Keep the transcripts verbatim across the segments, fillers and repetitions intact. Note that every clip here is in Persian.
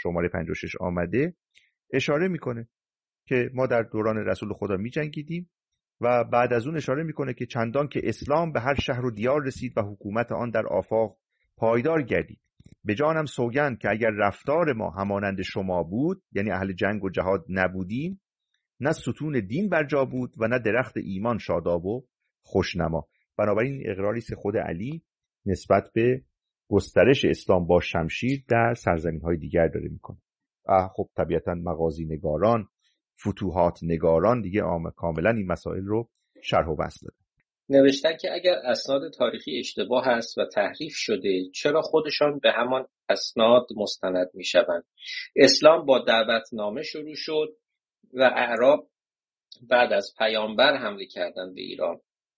شماره پنجاه و شش آمده اشاره میکنه که ما در دوران رسول خدا می‌جنگیدیم و بعد از اون اشاره میکنه که چندان که اسلام به هر شهر و دیار رسید و حکومت آن در آفاق پایدار گردید، به جانم سوگند که اگر رفتار ما همانند شما بود، یعنی اهل جنگ و جهاد نبودیم، نه ستون دین بر جا بود و نه درخت ایمان شاداب و خوشنما. بنابراین اقراری است خود علی نسبت به گسترش اسلام با شمشیر در سرزمین‌های دیگر داره میکنه. خب طبیعتاً مغازی نگاران، فتوحات نگاران دیگه عام کاملا این مسائل رو شرح و بسط دادن. نوشتن که اگر اسناد تاریخی اشتباه است و تحریف شده، چرا خودشان به همان اسناد مستند میشوند؟ اسلام با دعوتنامه شروع شد و اعراب بعد از پیامبر حمله کردند به ایران.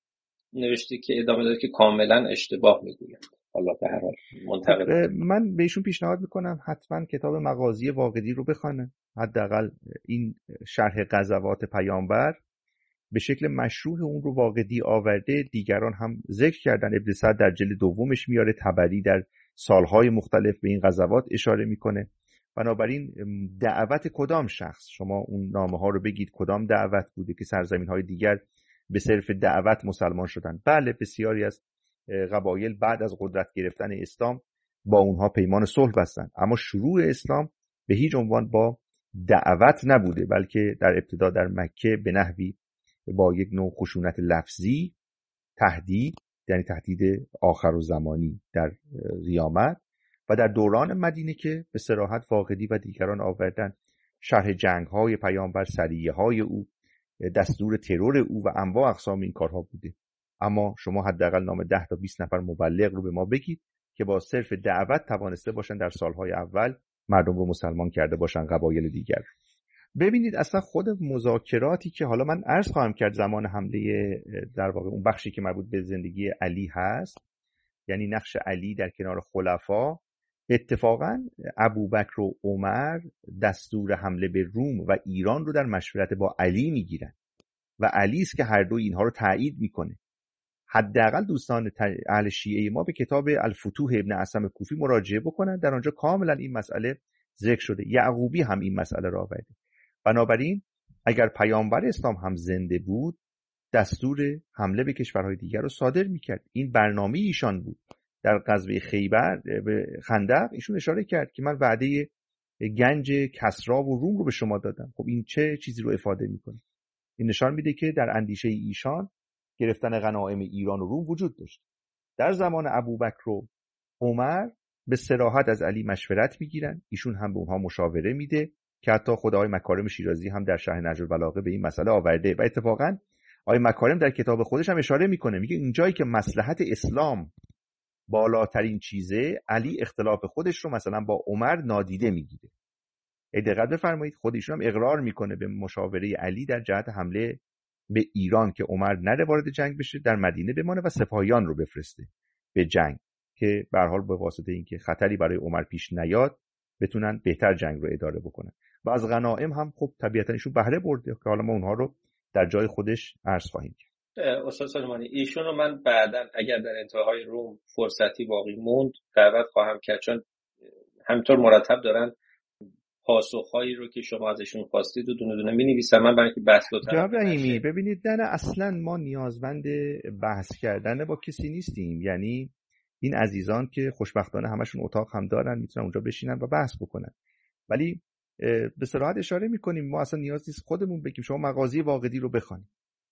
نوشته که ادامه داد که کاملا اشتباه میگویند. حالا به هر حال منتقد من بهشون پیشنهاد میکنم حتما کتاب مغازی واقدی رو بخونن. حداقل این شرح غزوات پیامبر به شکل مشروح اون رو واقدی آورده، دیگران هم ذکر کردن. ابن سعد در جلد دومش میاره، طبری در سالهای مختلف به این غزوات اشاره میکنه. بنابراین دعوت کدام شخص، شما اون نامه ها رو بگید کدام دعوت بوده که سرزمین های دیگر به صرف دعوت مسلمان شدن. بله بسیاری از قبایل بعد از قدرت گرفتن اسلام با اونها پیمان صلح بستن، اما شروع اسلام به هیچ عنوان با دعوت نبوده، بلکه در ابتدا در مکه به نحوی با یک نوع خشونت لفظی، تهدید، یعنی تهدید آخر و زمانی در قیامت، و در دوران مدینه که به صراحت واقدی و دیگران آوردن شرح جنگ‌های پیامبر، سریه‌های او، دستور ترور او و انواع اقسام این کارها بوده. اما شما حداقل نام ده تا بیست نفر مبلغ رو به ما بگید که با صرف دعوت توانسته باشن در سالهای اول مردم رو مسلمان کرده باشن، قبایل دیگر. ببینید اصلا خود مذاکراتی که حالا من عرض خواهم کرد زمان حمله، در واقع اون بخشی که مربوط به زندگی علی هست، یعنی نقش علی در کنار خلفا، اتفاقا ابوبکر و عمر دستور حمله به روم و ایران رو در مشورت با علی میگیرن و علی است که هر دو اینها رو تایید میکنه. حداقل دوستان اهل شیعه ما به کتاب الفتوح ابن عصم کوفی مراجعه بکنن، در آنجا کاملا این مسئله ذکر شده. یعقوبی هم این مسئله را آورده. بنابراین اگر پیامبر اسلام هم زنده بود، دستور حمله به کشورهای دیگر رو صادر میکرد. این برنامه ایشان بود. در غزوه خیبر به خندق ایشون اشاره کرد که من وعده گنج کسرا و روم رو به شما دادم. خب این چه چیزی رو افاده میکنه؟ این نشان میده که در اندیشه ایشان گرفتن غنایم ایران و روم وجود داشت. در زمان ابوبکر و عمر به صراحت از علی مشورت میگیرن، ایشون هم به اونها مشاوره میده که حتی خود آقای مکارم شیرازی هم در شرح نهج البلاغه به این مسئله آورده و اتفاقا آقای مکارم در کتاب خودش هم اشاره میکنه، میگه اینجایی که مصلحت اسلام بالاترین چیزه، علی اختلاف خودش رو مثلا با عمر نادیده میگیره. دقت بفرمایید خود ایشون هم اقرار میکنه به مشاوره علی در جهت حمله به ایران که عمر نره وارد جنگ بشه، در مدینه بمانه و سپاهیان رو بفرسته به جنگ که به هر حال به واسطه اینکه خطری برای عمر پیش نیاد بتونن بهتر جنگ رو اداره بکنن. و از غنایم هم خب طبیعتاً ایشون بهره برده که حالا ما اونها رو در جای خودش عرض خواهیم کرد. استاد سلیمانی، ایشون رو من بعداً اگر در انتهای روم فرصتی باقی موند دعوت خواهم کرد، چون همینطور مرتب دارن پاسخهایی رو که شما ازشون خواستید و دونه دونه می‌نویسن. من برای اینکه بحث لطفاً جناب رحیمی ببینید، نه اصلا ما نیازمند بحث کردن با کسی نیستیم. یعنی این عزیزان که خوشبختانه همشون اتاق هم دارن میتونن اونجا بشینن و بحث بکنن، ولی به صراحت اشاره میکنیم ما اصلا نیاز نیست خودمون بگیم شما مغازی واقدی رو بخونید.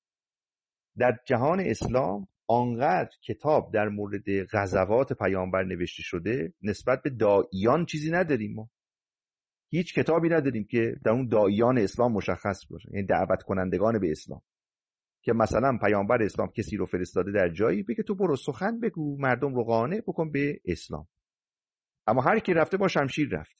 در جهان اسلام آنقدر کتاب در مورد غزوات پیامبر نوشته شده، نسبت به داعیان چیزی نداریم. ما هیچ کتابی نداریم که در اون داعیان اسلام مشخص باشه، یعنی دعوت کنندگان به اسلام، که مثلا پیامبر اسلام کسی رو فرستاده در جایی بگه تو برو سخن بگو مردم رو قانع بکن به اسلام، اما هر کی رفته با شمشیر رفت.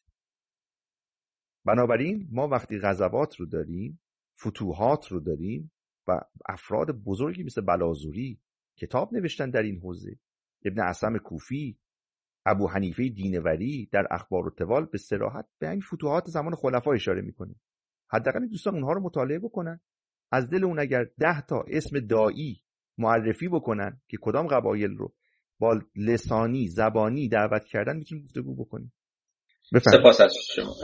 بنابراین ما وقتی غزوات رو داریم، فتوحات رو داریم و افراد بزرگی مثل بلازوری کتاب نوشتن در این حوزه، ابن عصم کوفی، ابو حنیفه دینوری در اخبار و توال به صراحت به این فتوحات زمان خلفا اشاره میکنه. حداقل دوستان اونها رو مطالعه بکنن، از دل اون اگر ده تا اسم داعی معرفی بکنن که کدام قبایل رو با لسانی زبانی دعوت کردن، میتونیم گفتگو بکنیم. سپاس از شما.